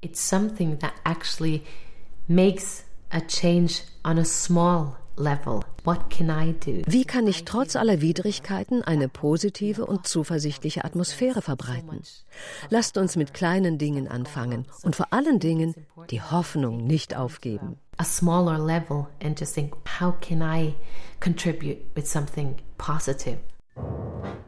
It's something that actually makes a change on a small level. What can I do? Wie kann ich trotz aller Widrigkeiten eine positive und zuversichtliche Atmosphäre verbreiten? Lasst uns mit kleinen Dingen anfangen und vor allen Dingen die Hoffnung nicht aufgeben. A smaller level and just think, how can I contribute with something positive?